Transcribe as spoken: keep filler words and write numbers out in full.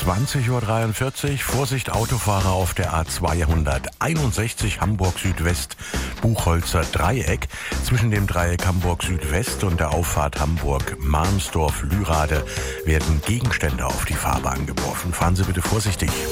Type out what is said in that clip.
zwanzig Uhr dreiundvierzig. Vorsicht Autofahrer auf der A zweihunderteinundsechzig Hamburg Südwest, Buchholzer Dreieck. Zwischen dem Dreieck Hamburg Südwest und der Auffahrt Hamburg-Mahnsdorf-Lührade werden Gegenstände auf die Fahrbahn geworfen. Fahren Sie bitte vorsichtig.